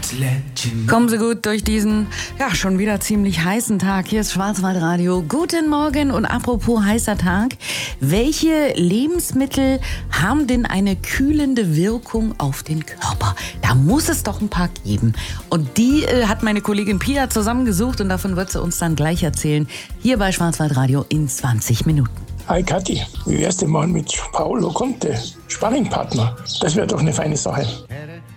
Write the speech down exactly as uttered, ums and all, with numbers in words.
Kommen Sie gut durch diesen, ja, schon wieder ziemlich heißen Tag. Hier ist Schwarzwaldradio. Guten Morgen und apropos heißer Tag. Welche Lebensmittel haben denn eine kühlende Wirkung auf den Körper? Da muss es doch ein paar geben. Und die äh, hat meine Kollegin Pia zusammengesucht und davon wird sie uns dann gleich erzählen. Hier bei Schwarzwaldradio in zwanzig Minuten. Hi Kathi, wie wär's denn mal mit Paolo Conte, Sparringpartner? Das wäre doch eine feine Sache.